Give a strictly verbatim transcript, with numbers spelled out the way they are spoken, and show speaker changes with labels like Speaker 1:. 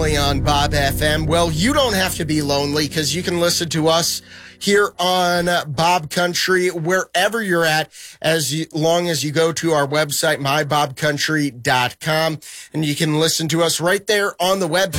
Speaker 1: On Bob F M. Well, you don't have to be lonely because you can listen to us here on Bob Country wherever you're at, as you, long as you go to our website, my bob country dot com, and you can listen to us right there on the web.